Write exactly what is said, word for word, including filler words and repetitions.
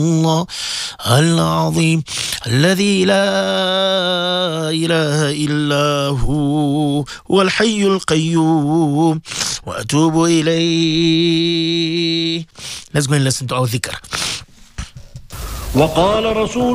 الله العظيم الذي لا إله إلا هو والحي القيوم وأتوب إليه. Let's go and listen to our dhikr. وقال رسول